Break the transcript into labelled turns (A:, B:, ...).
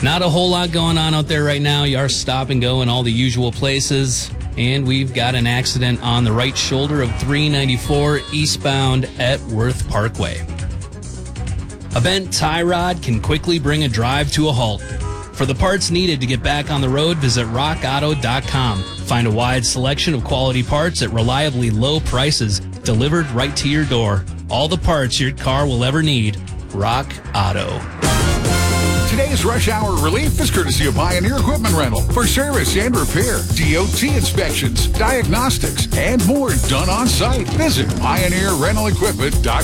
A: Not a whole lot going on out there right now. You are stop and go in all the usual places. And we've got an accident on the right shoulder of 394 eastbound at Worth Parkway. A bent tie rod can quickly bring a drive to a halt. For the parts needed to get back on the road, visit rockauto.com. Find a wide selection of quality parts at reliably low prices, delivered right to your door. All the parts your car will ever need. Rock Auto.
B: Today's Rush Hour Relief is courtesy of Pioneer Equipment Rental for service and repair, DOT inspections, diagnostics, and more done on site. Visit pioneerrentalequipment.com.